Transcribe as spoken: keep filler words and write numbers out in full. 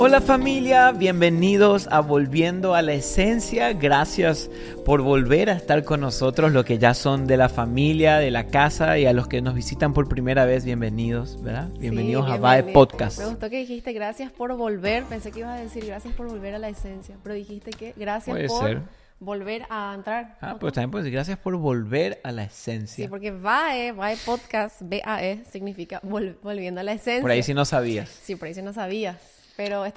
Hola familia, bienvenidos a Volviendo a la Esencia. Gracias por volver a estar con nosotros, los que ya son de la familia, de la casa, y a los que nos visitan por primera vez, bienvenidos, ¿verdad? Bienvenidos Sí, a V A E bienvenido. Podcast. Me gustó que dijiste gracias por volver. Pensé que ibas a decir gracias por volver a la esencia, pero dijiste que gracias Puede por ser. volver a entrar. Ah, ¿no? pues también puedes decir gracias por volver a la esencia. Sí, porque V A E, V A E Podcast, V A E significa vol- volviendo a la esencia. Por ahí sí no sabías. Sí, por ahí sí no sabías. Pero está